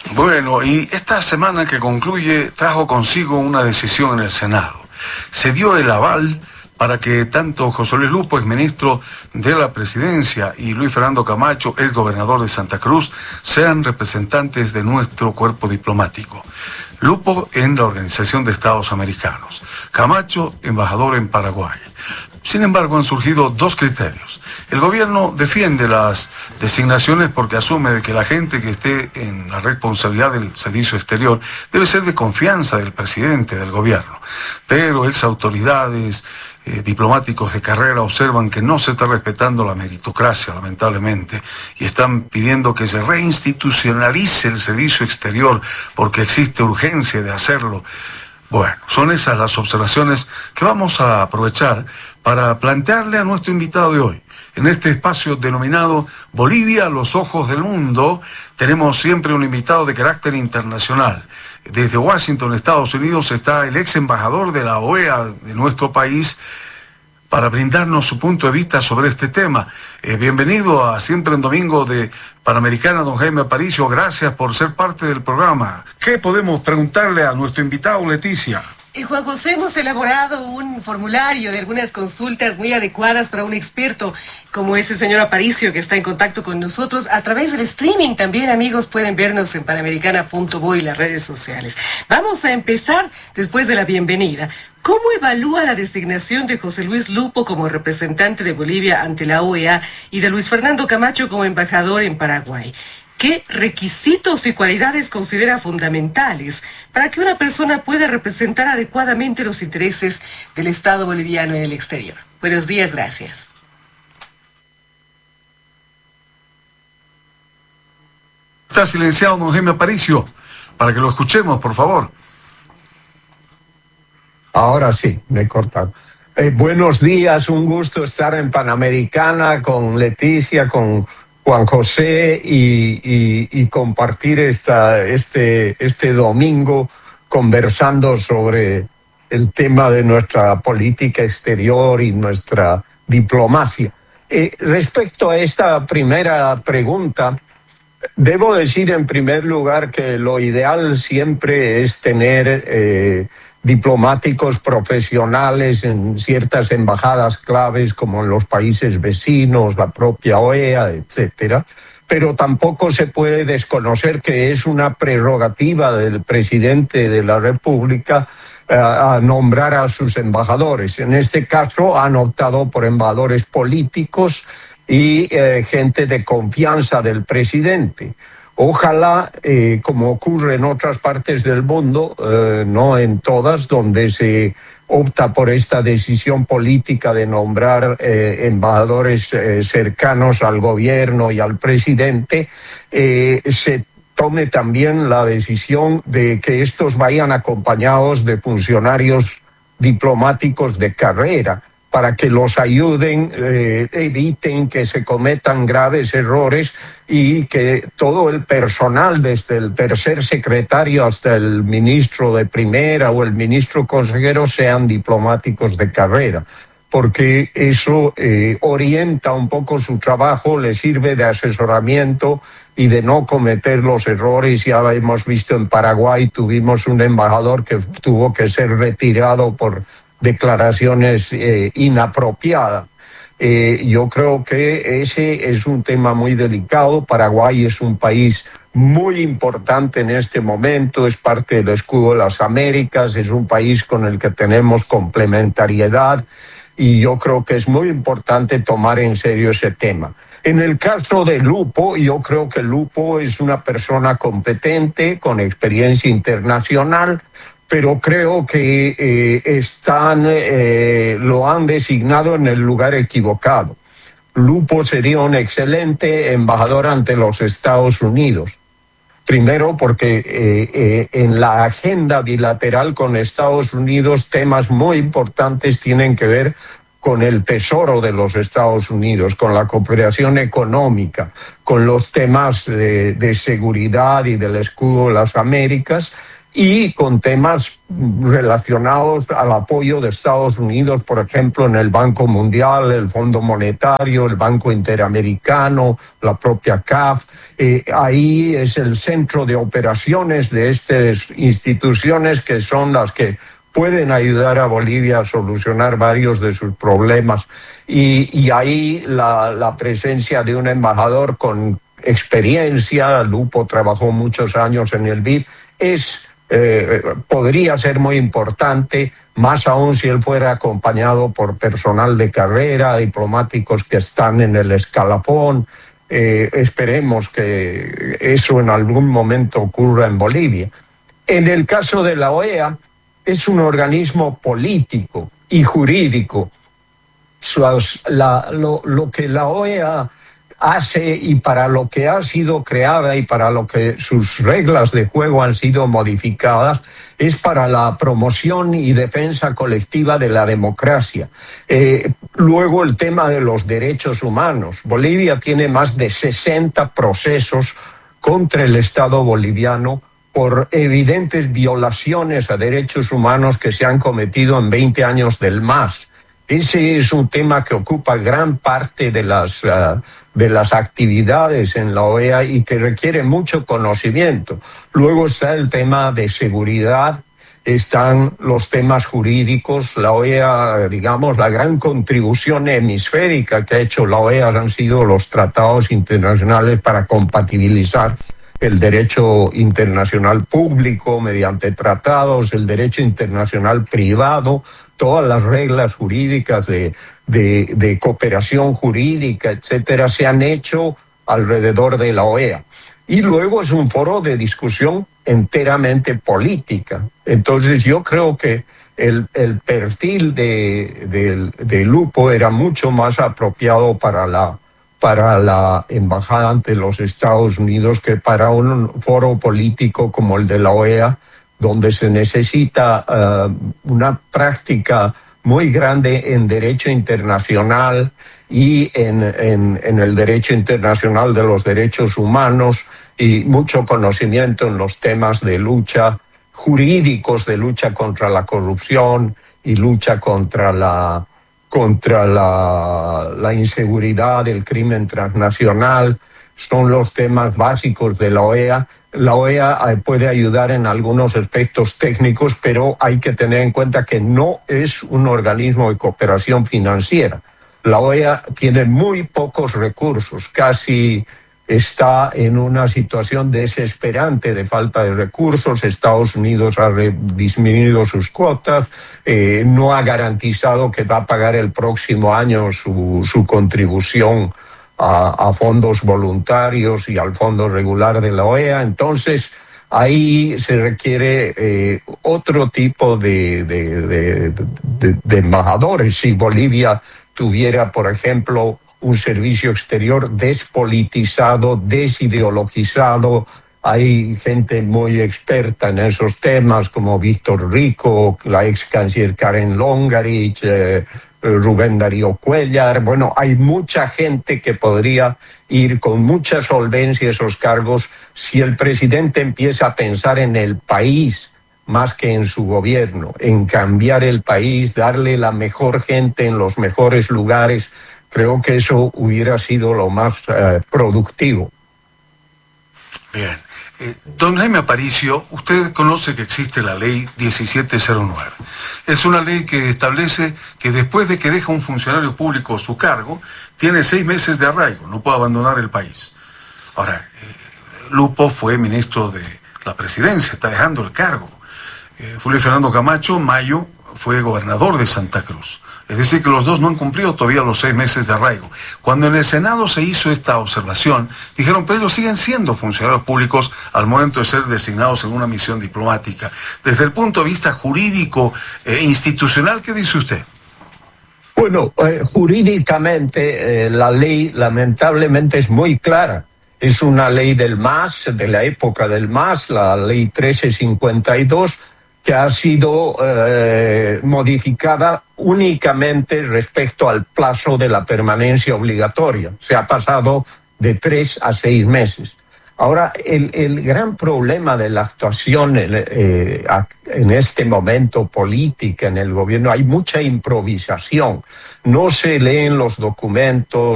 Bueno, y esta semana que concluye trajo consigo una decisión en el Senado. Se dio el aval para que tanto José Luis Lupo, exministro de la Presidencia, y Luis Fernando Camacho, exgobernador de Santa Cruz, sean representantes de nuestro cuerpo diplomático. Lupo en la Organización de Estados Americanos, Camacho, embajador en Paraguay. Sin embargo, han surgido dos criterios. El gobierno defiende las designaciones porque asume de que la gente que esté en la responsabilidad del servicio exterior debe ser de confianza del presidente del gobierno. Pero exautoridades, diplomáticos de carrera observan que no se está respetando la meritocracia, lamentablemente, y están pidiendo que se reinstitucionalice el servicio exterior porque existe urgencia de hacerlo. Bueno, son esas las observaciones que vamos a aprovechar para plantearle a nuestro invitado de hoy. En este espacio denominado Bolivia, los ojos del mundo, tenemos siempre un invitado de carácter internacional. Desde Washington, Estados Unidos, está el ex embajador de la OEA de nuestro país para brindarnos su punto de vista sobre este tema. Bienvenido a Siempre en Domingo de Panamericana, don Jaime Aparicio. Gracias por ser parte del programa. ¿Qué podemos preguntarle a nuestro invitado, Leticia? Juan José, hemos elaborado un formulario de algunas consultas muy adecuadas para un experto como ese señor Aparicio que está en contacto con nosotros a través del streaming. También, amigos, pueden vernos en panamericana.bo y las redes sociales. Vamos a empezar después de la bienvenida. ¿Cómo evalúa la designación de José Luis Lupo como representante de Bolivia ante la OEA y de Luis Fernando Camacho como embajador en Paraguay? ¿Qué requisitos y cualidades considera fundamentales para que una persona pueda representar adecuadamente los intereses del Estado boliviano en el exterior? Buenos días, gracias. Está silenciado don Jaime Aparicio, para que lo escuchemos, por favor. Ahora sí, me he cortado. Buenos días, un gusto estar en Panamericana con Leticia, con Juan José y compartir este domingo conversando sobre el tema de nuestra política exterior y nuestra diplomacia. Respecto a esta primera pregunta, debo decir en primer lugar que lo ideal siempre es tener diplomáticos profesionales en ciertas embajadas claves como en los países vecinos, la propia OEA, etcétera. Pero tampoco se puede desconocer que es una prerrogativa del presidente de la República a nombrar a sus embajadores. En este caso han optado por embajadores políticos y gente de confianza del presidente. Ojalá, como ocurre en otras partes del mundo, no en todas, donde se opta por esta decisión política de nombrar embajadores cercanos al gobierno y al presidente, se tome también la decisión de que estos vayan acompañados de funcionarios diplomáticos de carrera, para que los ayuden, eviten que se cometan graves errores y que todo el personal, desde el tercer secretario hasta el ministro de primera o el ministro consejero, sean diplomáticos de carrera, porque eso orienta un poco su trabajo, le sirve de asesoramiento y de no cometer los errores. Ya hemos visto en Paraguay, tuvimos un embajador que tuvo que ser retirado por declaraciones inapropiadas. Yo creo que ese es un tema muy delicado. Paraguay es un país muy importante en este momento, es parte del escudo de las Américas, es un país con el que tenemos complementariedad y yo creo que es muy importante tomar en serio ese tema. En el caso de Lupo, yo creo que Lupo es una persona competente, con experiencia internacional, pero creo que lo han designado en el lugar equivocado. Lupo sería un excelente embajador ante los Estados Unidos. Primero, porque en la agenda bilateral con Estados Unidos temas muy importantes tienen que ver con el tesoro de los Estados Unidos, con la cooperación económica, con los temas de seguridad y del escudo de las Américas. y con temas relacionados al apoyo de Estados Unidos, por ejemplo, en el Banco Mundial, el Fondo Monetario, el Banco Interamericano, la propia CAF. Ahí es el centro de operaciones de estas instituciones que son las que pueden ayudar a Bolivia a solucionar varios de sus problemas. Y ahí la presencia de un embajador con experiencia, Lupo trabajó muchos años en el BID, podría ser muy importante, más aún si él fuera acompañado por personal de carrera, diplomáticos que están en el escalafón. Esperemos que eso en algún momento ocurra en Bolivia. En el caso de la OEA, es un organismo político y jurídico. Lo que la OEA hace y para lo que ha sido creada y para lo que sus reglas de juego han sido modificadas es para la promoción y defensa colectiva de la democracia. Luego el tema de los derechos humanos. Bolivia tiene más de 60 procesos contra el Estado boliviano por evidentes violaciones a derechos humanos que se han cometido en 20 años del MAS. Ese es un tema que ocupa gran parte de las actividades en la OEA y que requiere mucho conocimiento. Luego está el tema de seguridad, están los temas jurídicos. La OEA, digamos, la gran contribución hemisférica que ha hecho la OEA han sido los tratados internacionales para compatibilizar el derecho internacional público mediante tratados, el derecho internacional privado, todas las reglas jurídicas de cooperación jurídica, etcétera, se han hecho alrededor de la OEA. Y luego es un foro de discusión enteramente política. Entonces yo creo que el perfil de Lupo era mucho más apropiado para la embajada ante los Estados Unidos que para un foro político como el de la OEA, donde se necesita una práctica muy grande en derecho internacional y en el derecho internacional de los derechos humanos y mucho conocimiento en los temas de lucha jurídicos, de lucha contra la corrupción y lucha contra la inseguridad, el crimen transnacional. Son los temas básicos de la OEA. La OEA puede ayudar en algunos aspectos técnicos, pero hay que tener en cuenta que no es un organismo de cooperación financiera. La OEA tiene muy pocos recursos, casi está en una situación desesperante de falta de recursos. Estados Unidos ha disminuido sus cuotas, no ha garantizado que va a pagar el próximo año su contribución a fondos voluntarios y al fondo regular de la OEA. Entonces, ahí se requiere otro tipo de embajadores. Si Bolivia tuviera, por ejemplo, un servicio exterior despolitizado, desideologizado, hay gente muy experta en esos temas como Víctor Rico, la ex canciller Karen Longarich, Rubén Darío Cuellar. Bueno, hay mucha gente que podría ir con mucha solvencia a esos cargos si el presidente empieza a pensar en el país más que en su gobierno, en cambiar el país, darle la mejor gente en los mejores lugares. Creo que eso hubiera sido lo más productivo. Bien. Don Jaime Aparicio, usted conoce que existe la ley 1709. Es una ley que establece que después de que deja un funcionario público su cargo, tiene 6 meses de arraigo, no puede abandonar el país. Ahora, Lupo fue ministro de la presidencia, está dejando el cargo. Luis Fernando Camacho, mayo, fue gobernador de Santa Cruz. Es decir, que los dos no han cumplido todavía los 6 meses de arraigo. Cuando en el Senado se hizo esta observación, dijeron, pero ellos siguen siendo funcionarios públicos al momento de ser designados en una misión diplomática. Desde el punto de vista jurídico e institucional, ¿qué dice usted? Bueno, jurídicamente la ley lamentablemente es muy clara. Es una ley del MAS, de la época del MAS, la ley 1352, que ha sido modificada únicamente respecto al plazo de la permanencia obligatoria. Se ha pasado de 3 a 6 meses. Ahora, el gran problema de la actuación en este momento política en el gobierno, hay mucha improvisación. No se leen los documentos.